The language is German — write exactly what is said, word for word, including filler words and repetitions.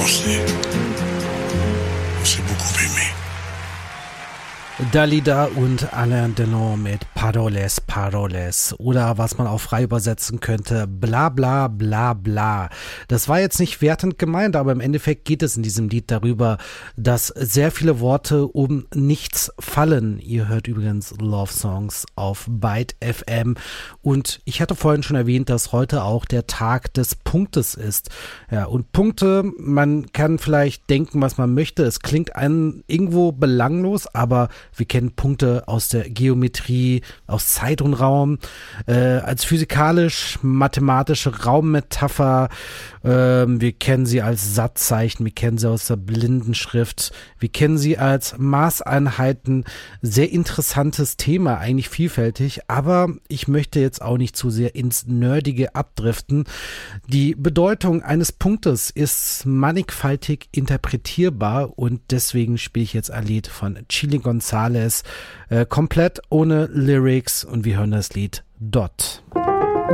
pensé. On s'est beaucoup aimé. Dalida und Alain Delon mit Paroles, Paroles oder was man auch frei übersetzen könnte, bla bla bla bla. Das war jetzt nicht wertend gemeint, aber im Endeffekt geht es in diesem Lied darüber, dass sehr viele Worte um nichts fallen. Ihr hört übrigens Love Songs auf Byte F M und ich hatte vorhin schon erwähnt, dass heute auch der Tag des Punktes ist. Ja, und Punkte, man kann vielleicht denken, was man möchte, es klingt einem irgendwo belanglos, aber wir kennen Punkte aus der Geometrie, aus Zeit und Raum, äh, als physikalisch-mathematische Raummetapher. Äh, wir kennen sie als Satzzeichen, wir kennen sie aus der Blindenschrift, wir kennen sie als Maßeinheiten. Sehr interessantes Thema, eigentlich vielfältig, aber ich möchte jetzt auch nicht zu sehr ins Nerdige abdriften. Die Bedeutung eines Punktes ist mannigfaltig interpretierbar und deswegen spiele ich jetzt ein Lied von Chilly González, äh, komplett ohne Lyrics und wir hören das Lied Dot.